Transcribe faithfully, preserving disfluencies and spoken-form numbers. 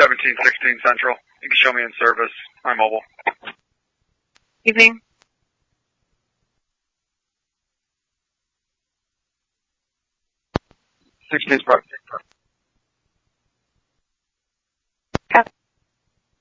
seventeen sixteen Central. You can show me in service. I'm mobile. Evening. sixteen's private.